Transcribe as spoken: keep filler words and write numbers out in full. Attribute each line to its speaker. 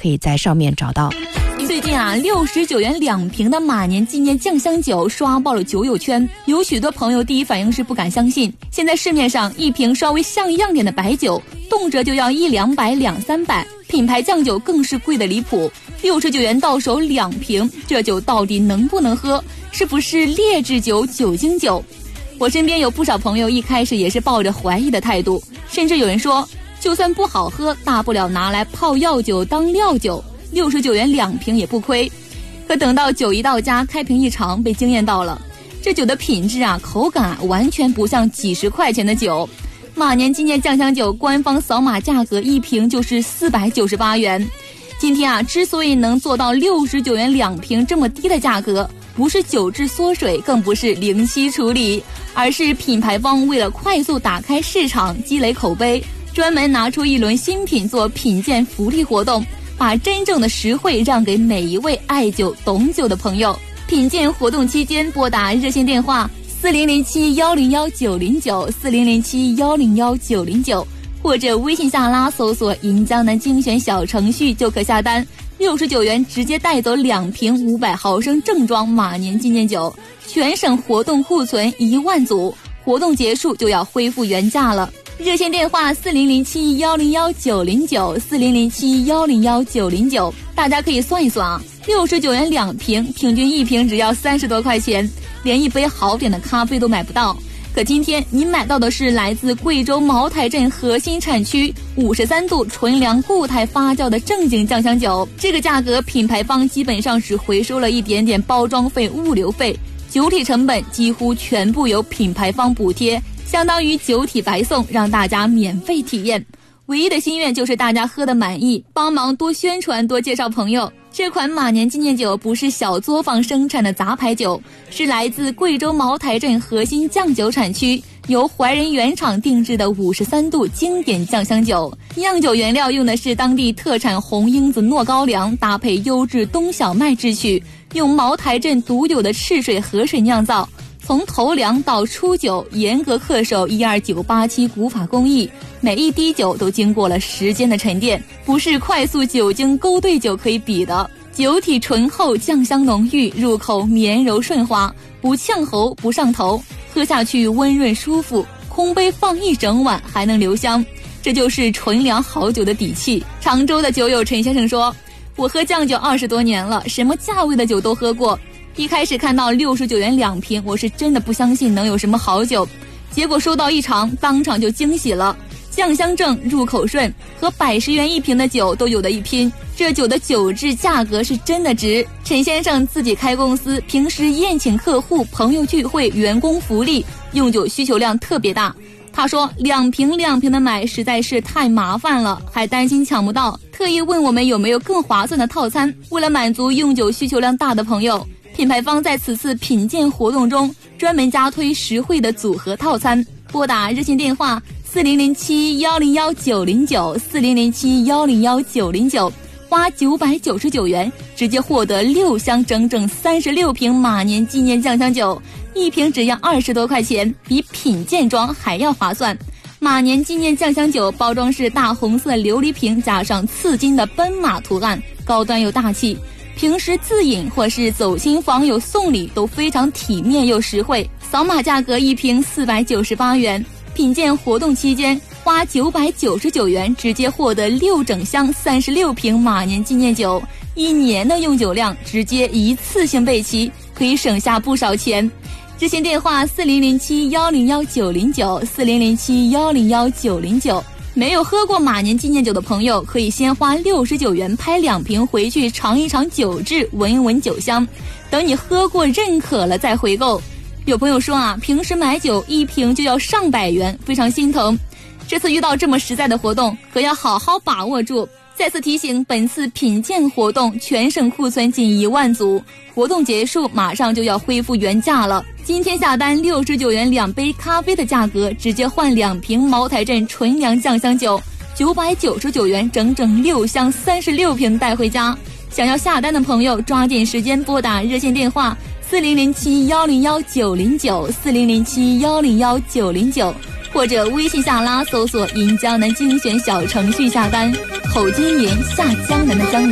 Speaker 1: 可以在上面找到。
Speaker 2: 最近啊，六十九元两瓶的马年纪念酱香酒刷爆了酒友圈，有许多朋友第一反应是不敢相信。现在市面上一瓶稍微像样点的白酒，动辄就要一两百、两三百，品牌酱酒更是贵的离谱。六十九元到手两瓶，这酒到底能不能喝？是不是劣质酒、酒精酒？我身边有不少朋友一开始也是抱着怀疑的态度，甚至有人说，就算不好喝，大不了拿来泡药酒当料酒。六十九元两瓶也不亏。可等到酒一到家，开瓶一尝，被惊艳到了。这酒的品质啊，口感啊，完全不像几十块钱的酒。马年纪念酱香酒官方扫码价格一瓶就是四百九十八元。今天啊，之所以能做到六十九元两瓶这么低的价格，不是酒质缩水，更不是零息处理，而是品牌方为了快速打开市场、积累口碑，专门拿出一轮新品做品鉴福利活动，把真正的实惠让给每一位爱酒懂酒的朋友。品鉴活动期间，拨打热线电话四零零七幺零幺九零九四零零七幺零幺九零九，或者微信下拉搜索银江南精选小程序就可下单。六十九元直接带走两瓶五百毫升正装马年纪念酒，全省活动库存一万组，活动结束就要恢复原价了。热线电话四零零七幺零幺九零九四零零七幺零幺九零九，大家可以算一算啊，六十九元两瓶，平均一瓶只要三十多块钱，连一杯好点的咖啡都买不到。可今天你买到的是来自贵州茅台镇核心产区五十三度纯粮固态发酵的正经酱香酒，这个价格品牌方基本上只回收了一点点包装费、物流费，酒体成本几乎全部由品牌方补贴，相当于酒体白送，让大家免费体验。唯一的心愿就是大家喝得满意，帮忙多宣传、多介绍朋友。这款马年纪念酒不是小作坊生产的杂牌酒，是来自贵州茅台镇核心酱酒产区，由怀仁原厂定制的五十三度经典酱香酒。酿酒原料用的是当地特产红缨子糯高粱，搭配优质冬小麦制曲，用茅台镇独有的赤水河水酿造。从投粮到出酒，严格恪守一二九八七古法工艺，每一滴酒都经过了时间的沉淀，不是快速酒精勾兑酒可以比的。酒体醇厚，酱香浓郁，入口绵柔顺滑，不呛喉不上头，喝下去温润舒服，空杯放一整晚还能留香，这就是纯粮好酒的底气。常州的酒友陈先生说，我喝酱酒二十多年了，什么价位的酒都喝过，一开始看到六十九元两瓶，我是真的不相信能有什么好酒，结果收到一尝，当场就惊喜了。酱香正，入口顺，和百十元一瓶的酒都有的一拼。这酒的酒质价格是真的值。陈先生自己开公司，平时宴请客户、朋友聚会、员工福利，用酒需求量特别大。他说两瓶两瓶的买实在是太麻烦了，还担心抢不到，特意问我们有没有更划算的套餐。为了满足用酒需求量大的朋友，品牌方在此次品鉴活动中专门加推实惠的组合套餐。拨打热线电话四零零七幺零幺九零九四零零七幺零幺九零九，花九百九十九元直接获得六箱整整三十六瓶马年纪念酱香酒，一瓶只要二十多块钱，比品鉴装还要划算。马年纪念酱香酒包装是大红色琉璃瓶，加上刺金的奔马图案，高端又大气。平时自饮或是走亲访友送礼都非常体面又实惠。扫码价格一瓶四百九十八元，品鉴活动期间花九百九十九元直接获得六整箱三十六瓶马年纪念酒，一年的用酒量直接一次性备齐，可以省下不少钱。热线电话四零零七幺零幺九零九四零零七幺零幺九零九。没有喝过马年纪念酒的朋友，可以先花六十九元拍两瓶回去尝一尝酒质，闻一闻酒香，等你喝过认可了再回购。有朋友说啊，平时买酒一瓶就要上百元，非常心疼。这次遇到这么实在的活动，可要好好把握住。再次提醒，本次品鉴活动全省库存仅一万组，活动结束马上就要恢复原价了。今天下单六十九元两杯咖啡的价格，直接换两瓶茅台镇纯粮酱香酒，九百九十九元整整六箱三十六瓶带回家。想要下单的朋友，抓紧时间拨打热线电话四零零七幺零幺九零九四零零七幺零幺九零九，或者微信下拉搜索银江南精选小程序下单，口金银下江南的江南。